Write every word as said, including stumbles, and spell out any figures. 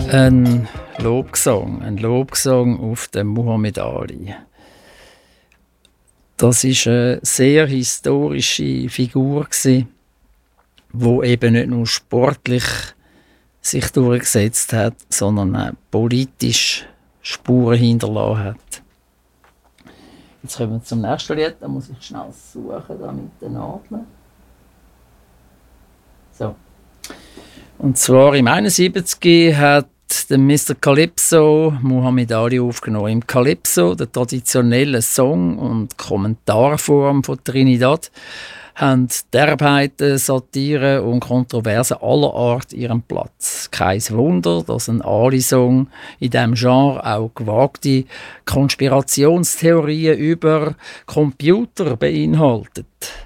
Ein Lobgesang, ein Lobgesang auf den Muhammad Ali. Das ist eine sehr historische Figur gsi, wo eben nicht nur sportlich sich durchgesetzt hat, sondern auch politisch Spuren hinterlassen hat. Jetzt kommen wir zum nächsten Lied. Da muss ich schnell suchen, da mit den Nadeln. So. Und zwar im einundsiebzig hat der Mister Calypso Muhammad Ali aufgenommen. Im Calypso, der traditionellen Song- und Kommentarform von Trinidad, haben Derbheiten, Satire und Kontroversen aller Art ihren Platz. Kein Wunder, dass ein Ali-Song in diesem Genre auch gewagte Konspirationstheorien über Computer beinhaltet.